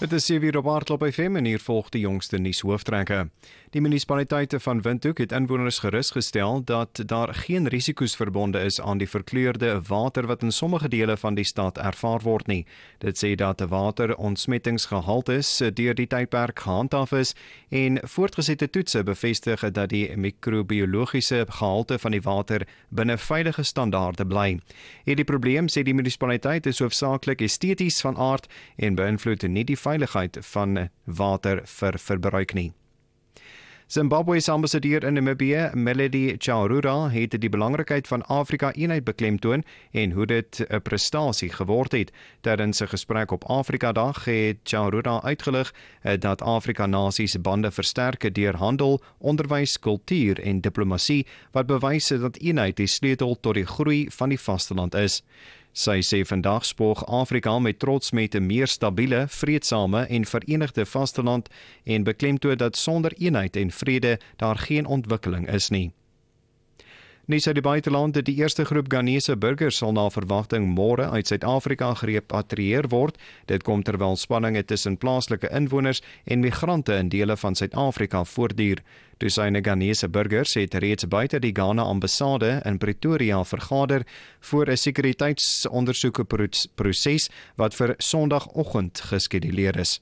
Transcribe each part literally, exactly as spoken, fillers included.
Het is sewe uur op Hardloop F M en hier volg die jongste nuushooftrekke. Die munisipaliteite van Windhoek het inwoners gerusgestel dat daar geen risiko's verbonde is aan die verkleurde water wat in sommige dele van die stad ervaar word nie. Dit sê dat die waterontsmettingsgehaltes deur die tydperk gehandhaaf is en voortgesette toetse bevestig dat die microbiologiese gehalte van die water binne veilige standaarde bly. Hierdie probleem, sê die munisipaliteit, is hoofsaaklik esteties van aard en beïnvloed nie die veiligheid van water vir verbruik nie. Zimbabwe's ambassadeur in Namibië, Melody Chaurura, het die belangrikheid van Afrika-eenheid beklemtoon en hoe dit 'n prestasie geword het. Tydens 'n gesprek op Afrika-dag het Chaurura uitgelig dat Afrika-nasies bande versterk deur handel, onderwys, kultuur en diplomasie, wat bewys dat eenheid die sleutel tot die groei van die vasteland is. Sy sê vandag spoog Afrika met trots met 'n meer stabiele, vreedsame en verenigde vasteland en beklemtoon dat sonder eenheid en vrede daar geen ontwikkeling is nie. Nuus uit die buiteland, die eerste groep Ghanese burgers sal na verwagting môre uit Suid-Afrika gerepatrieer word. Dit kom terwyl spanninge tussen plaaslike inwoners en migrante in dele van Suid-Afrika voortduur. Dosyne Ghanese burgers het reeds buite die Ghana ambassade in Pretoria vergader voor 'n sekuriteitsondersoekproses wat vir Sondagoggend geskeduleer is.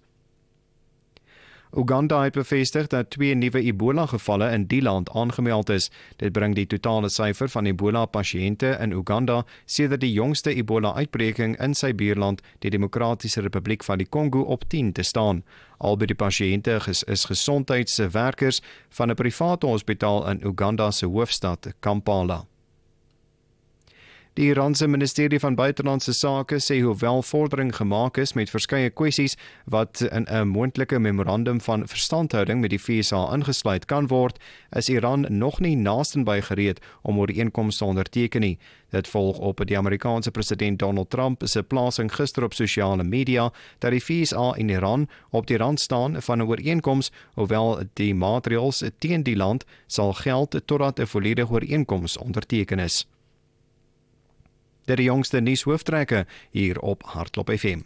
Uganda het bevestig dat twee nuwe Ebola-gevalle in die land aangemeld is. Dit bring die totale syfer van Ebola-pasiënte in Uganda sedert die jongste Ebola-uitbreking in sy buurland, die Demokratiese Republiek van die Kongo, op tien te staan. Albei die pasiënte is, is gesondheidswerkers van 'n private hospitaal in Uganda se hoofstad Kampala. Die Iranse ministerie van Buitelandse Sake sê hoewel vordering gemaak is met verskeie kwessies wat in 'n moontlike memorandum van verstandhouding met die V S A ingesluit kan word, is Iran nog nie naastenby gereed om ooreenkomste te onderteken nie. Dit volg op die Amerikaanse president Donald Trump se plasing gister op sosiale media dat die V S A en Iran op die rand staan van 'n ooreenkoms, hoewel die maatreëls teen die land sal geld totdat 'n volledige ooreenkoms onderteken is. Dit die jongste nuushooftrekke hier op Hardloop F M.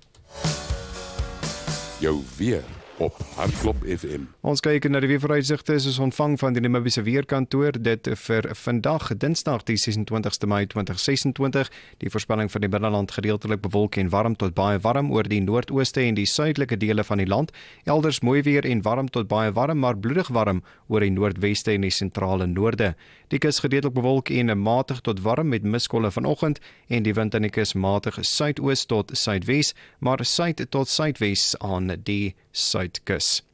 Jou weer op Hardloop F M. Ons kyk na die weervooruitsigte soos ontvang van die Namibiese weerkantoor. Dit vir vandag, Dinsdag die ses-en-twintigste Mei twintig sesentwintig. Die voorspelling van die binneland gedeeltelik bewolk en warm tot baie warm oor die noordooste en die suidelike dele van die land. Elders mooi weer en warm tot baie warm, maar bloedig warm oor die noordweste en die sentrale noorde. Die kus gedeeltelik bewolk en matig tot warm met miskolle vanoggend en die wind in die kus matig suidoos tot suidwes, maar suid tot suidwes aan die suidkus.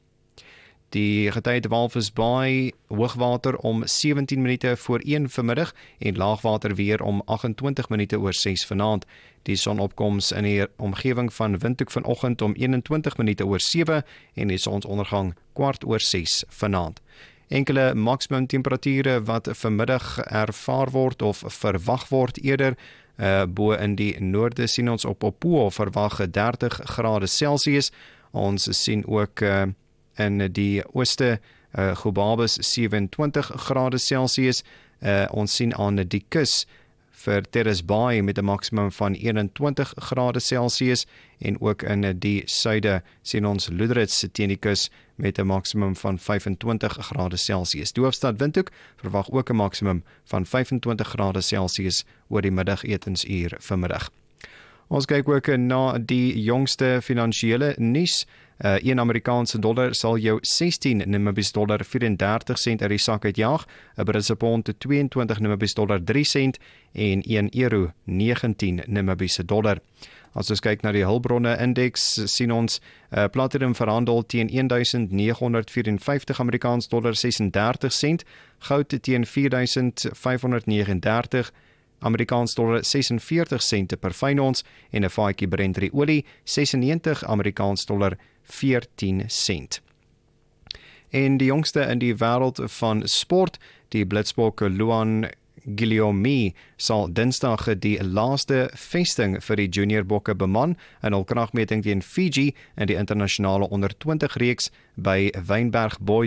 Die getye Walvisbaai hoogwater om sewentien minute voor een vanmiddag en laagwater weer om agt-en-twintig minute oor ses vanaand. Die sonopkoms in die omgewing van Windhoek vanoggend om een-en-twintig minute oor sewe en die sonsondergang kwart oor ses vanaand. Enkele maksimum temperature wat vanmiddag ervaar word of verwag word eerder, uh, bo in die noorde sien ons op Opuo verwag dertig grade Celsius. Ons sien ook uh, in die ooste uh, Gobabis sewe-en-twintig grade Celsius. Uh, ons sien aan die kus vir Terrace Bay met 'n maksimum van een-en-twintig grade Celsius en ook in die suide sien ons Lourdes teen die kus met 'n maksimum van vyf-en-twintig grade Celsius. Die hoofstad Windhoek verwag ook 'n maksimum van vyf-en-twintig grade Celsius oor die middagetensuur vanmiddag. Ons kyk ook na die jongste finansiële nuus. Uh, een Amerikaanse dollar sal jou sestien Namibiese dollar vyf-en-dertig sent uit die sak uitjaag, 'n Britse pond twee-en-twintig Namibiese dollar drie sent en een euro negentien Namibiese dollar. As ons kyk na die hulpbronne indeks, sien ons uh, platinum verhandel teen een duisend nege honderd vyf-en-vyftig Amerikaans dollar ses-en-dertig sent, goud teen vier duisend vyf honderd nege en dertig Amerikaans dollar ses-en-veertig sente per fyn ons en 'n vaatjie Brent olie sesennegentig Amerikaans dollar veertien sent. En die jongste in die wêreld van sport, die Blitsbok Luan Guillaume sal Dinsdag die laaste vesting vir die junior bokke beman in hul kragmeting teen Fiji in die internasionale onder twintig reeks by Wynberg Boys